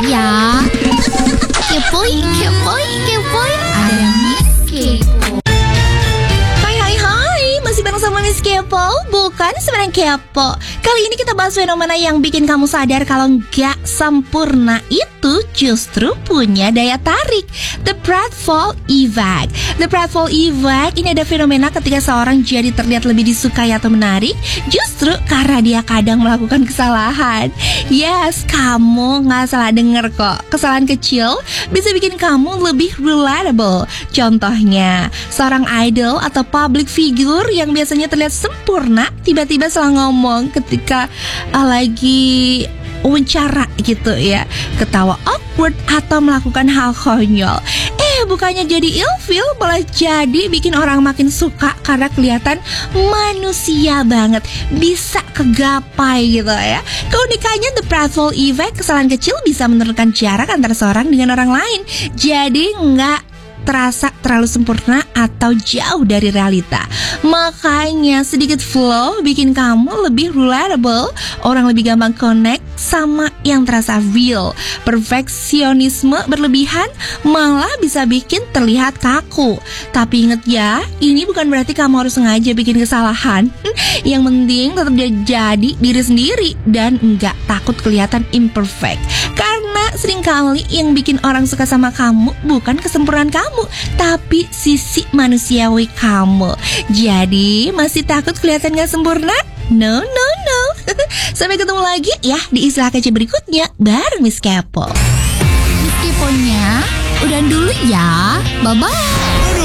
ya. Kepoin, kepoin, kepoin. Ada Miss Kepo. Hai, masih bareng sama Miss Kepo, bukan sebenarnya kepo. Kali ini kita bahas fenomena yang bikin kamu sadar kalau nggak sempurna itu justru punya daya tarik. The pratfall effect. The pratfall effect ini ada fenomena ketika seorang jadi terlihat lebih disukai atau menarik justru karena dia kadang melakukan kesalahan. Yes, kamu nggak salah denger kok. Kesalahan kecil bisa bikin kamu lebih relatable. Contohnya, seorang idol atau public figure yang biasanya terlihat sempurna tiba-tiba salah ngomong ketika lagi wawancara gitu ya, ketawa awkward atau melakukan hal konyol. Bukannya jadi ilfeel, malah jadi bikin orang makin suka karena kelihatan manusia banget, bisa kegapai gitu ya. Keunikannya the pratfall effect, kesalahan kecil bisa menurunkan jarak antara seorang dengan orang lain. Jadi nggak terasa terlalu sempurna atau jauh dari realita. Makanya sedikit flow bikin kamu lebih relatable. Orang lebih gampang connect sama yang terasa real. Perfeksionisme berlebihan malah bisa bikin terlihat kaku. Tapi inget ya, ini bukan berarti kamu harus sengaja bikin kesalahan. Yang penting tetap jadi diri sendiri dan nggak takut kelihatan imperfect. Karena seringkali yang bikin orang suka sama kamu bukan kesempurnaan kamu, tapi sisi manusiawi kamu. Jadi masih takut kelihatan gak sempurna? No. Sampai ketemu lagi ya di istilah kece berikutnya bareng Miss Kepo. Miss Keponya udah dulu ya. Bye-bye.